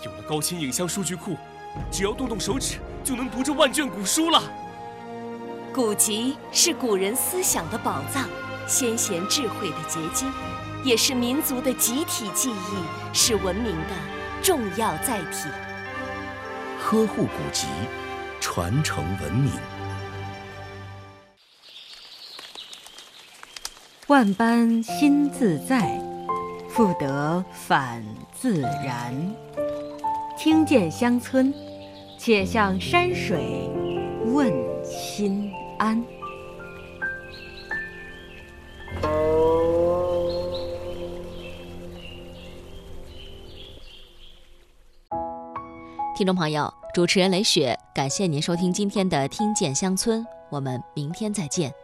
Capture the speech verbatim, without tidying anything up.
有了高清影像数据库，只要动动手指就能读这万卷古书了。 古籍是古人思想的宝藏，先贤智慧的结晶，也是民族的集体记忆，是文明的重要载体。 呵护古籍，传承文明。 万般心自在，复得返自然。听见乡村，且向山水问心安。 听众朋友，主持人雷雪，感谢您收听今天的《听见乡村》，我们明天再见。